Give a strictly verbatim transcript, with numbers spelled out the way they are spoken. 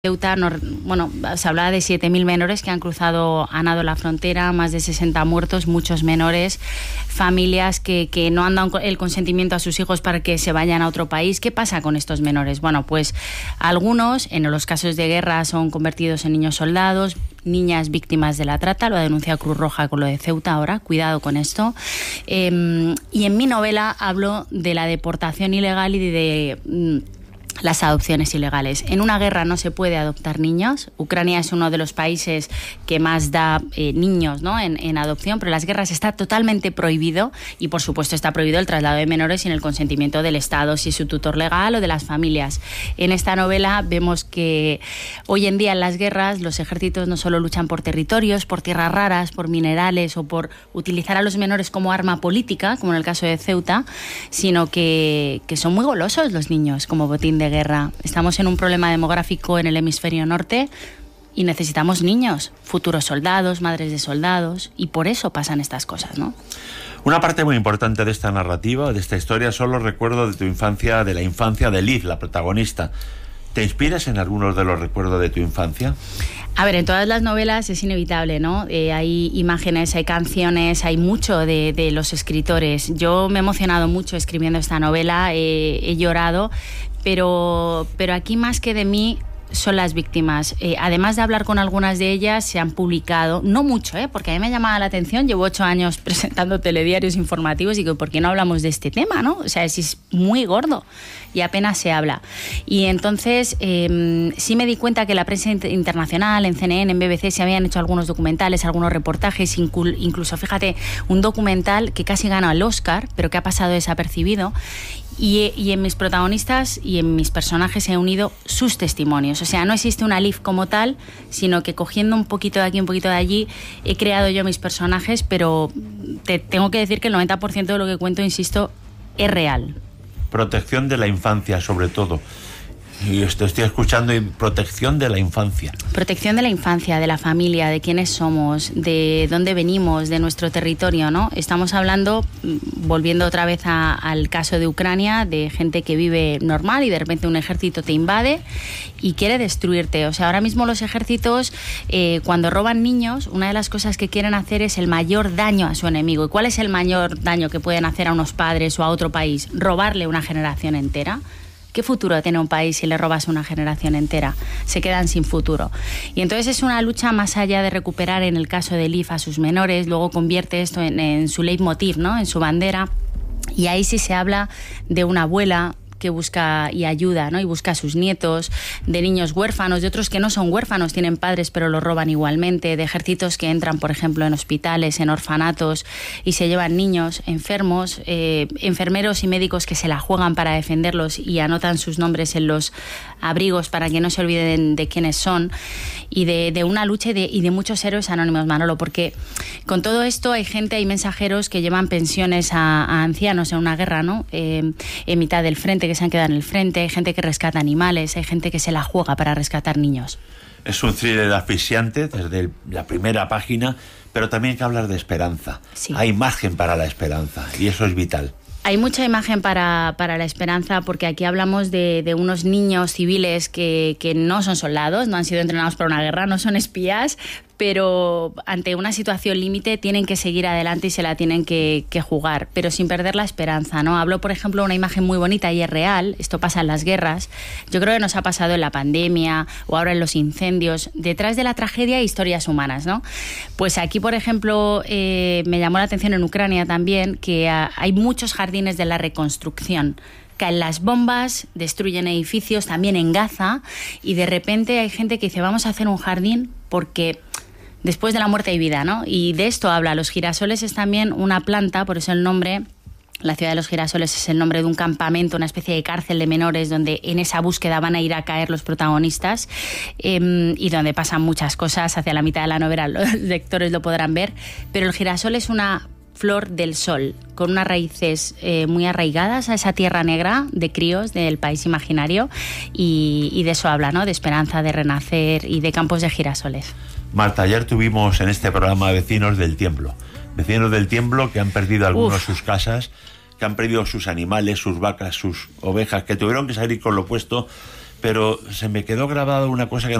Ceuta, bueno, se hablaba de siete mil menores que han cruzado, han nado la frontera, más de sesenta muertos, muchos menores, familias que, que no han dado el consentimiento a sus hijos para que se vayan a otro país. ¿Qué pasa con estos menores? Bueno, pues algunos, en los casos de guerra, son convertidos en niños soldados, niñas víctimas de la trata, lo ha denunciado Cruz Roja con lo de Ceuta ahora, cuidado con esto. Eh, y en mi novela hablo de la deportación ilegal y de... de las adopciones ilegales. En una guerra no se puede adoptar niños. Ucrania es uno de los países que más da eh, niños, ¿no? en, en adopción, pero en las guerras está totalmente prohibido y, por supuesto, está prohibido el traslado de menores sin el consentimiento del Estado, si es su tutor legal o de las familias. En esta novela vemos que hoy en día en las guerras los ejércitos no solo luchan por territorios, por tierras raras, por minerales o por utilizar a los menores como arma política, como en el caso de Ceuta, sino que, que son muy golosos los niños como botín de guerra. Estamos en un problema demográfico en el hemisferio norte y necesitamos niños, futuros soldados, madres de soldados, y por eso pasan estas cosas, ¿no? Una parte muy importante de esta narrativa, de esta historia, son los recuerdos de tu infancia, de la infancia de Liv, la protagonista. ¿Te inspiras en algunos de los recuerdos de tu infancia? A ver, en todas las novelas es inevitable, ¿no? Eh, hay imágenes, hay canciones, hay mucho de, de los escritores. Yo me he emocionado mucho escribiendo esta novela, eh, he llorado, pero, pero aquí más que de mí son las víctimas. Eh, además de hablar con algunas de ellas, se han publicado, no mucho, ¿eh? Porque a mí me llamaba la atención, llevo ocho años presentando telediarios informativos y digo, ¿por qué no hablamos de este tema, no? O sea, es, es muy gordo y apenas se habla. Y entonces eh, sí me di cuenta que la prensa internacional, en C N N, en B B C, se habían hecho algunos documentales, algunos reportajes, inclu- incluso, fíjate, un documental que casi ganó el Oscar, pero que ha pasado desapercibido. Y, y en mis protagonistas y en mis personajes he unido sus testimonios. O sea, no existe una Liv como tal, sino que cogiendo un poquito de aquí, un poquito de allí, he creado yo mis personajes, pero te tengo que decir que el noventa por ciento de lo que cuento, insisto, es real. Protección de la infancia, sobre todo. Y esto estoy escuchando, protección de la infancia. Protección de la infancia, de la familia, de quiénes somos, de dónde venimos, de nuestro territorio, ¿no? Estamos hablando, volviendo otra vez a, al caso de Ucrania, de gente que vive normal y de repente un ejército te invade y quiere destruirte. O sea, ahora mismo los ejércitos, eh, cuando roban niños, una de las cosas que quieren hacer es el mayor daño a su enemigo. ¿Y cuál es el mayor daño que pueden hacer a unos padres o a otro país? Robarle una generación entera. ¿Qué futuro tiene un país si le robas una generación entera? Se quedan sin futuro. Y entonces es una lucha más allá de recuperar, en el caso de Liv, a sus menores, luego convierte esto en, en su leitmotiv, ¿no? En su bandera. Y ahí sí se habla de una abuela que busca y ayuda, ¿no? Y busca a sus nietos, de niños huérfanos, de otros que no son huérfanos, tienen padres pero los roban igualmente, de ejércitos que entran, por ejemplo, en hospitales, en orfanatos y se llevan niños enfermos, eh, enfermeros y médicos que se la juegan para defenderlos y anotan sus nombres en los abrigos para que no se olviden de quiénes son, y de, de una lucha y de, y de muchos héroes anónimos, Manolo, porque con todo esto hay gente, hay mensajeros que llevan pensiones a, a ancianos en una guerra, ¿no? Eh, en mitad del frente, que se han quedado en el frente, hay gente que rescata animales, hay gente que se la juega para rescatar niños. Es un thriller asfixiante desde la primera página, pero también hay que hablar de esperanza. Sí. Hay margen para la esperanza y eso es vital. Hay mucha imagen para, para la esperanza, porque aquí hablamos de, de unos niños civiles que, que no son soldados, no han sido entrenados para una guerra, no son espías, pero ante una situación límite tienen que seguir adelante y se la tienen que, que jugar, pero sin perder la esperanza, ¿no? Hablo, por ejemplo, de una imagen muy bonita y es real, esto pasa en las guerras, yo creo que nos ha pasado en la pandemia o ahora en los incendios, detrás de la tragedia hay historias humanas, ¿no? Pues aquí, por ejemplo, eh, me llamó la atención en Ucrania también que uh, hay muchos jardines de la reconstrucción. Caen las bombas, destruyen edificios, también en Gaza, y de repente hay gente que dice, vamos a hacer un jardín porque después de la muerte hay vida, ¿no? Y de esto habla. Los girasoles es también una planta, por eso el nombre, la ciudad de los girasoles es el nombre de un campamento, una especie de cárcel de menores donde en esa búsqueda van a ir a caer los protagonistas, eh, y donde pasan muchas cosas. Hacia la mitad de la novela los lectores lo podrán ver, pero el girasol es una flor del sol, con unas raíces eh, muy arraigadas a esa tierra negra de críos del país imaginario, y, y de eso habla, ¿no? De esperanza, de renacer y de campos de girasoles. Marta, ayer tuvimos en este programa vecinos del Tiemblo, vecinos del Tiemblo que han perdido algunos Uf. sus casas, que han perdido sus animales, sus vacas, sus ovejas, que tuvieron que salir con lo puesto pero se me quedó grabado una cosa que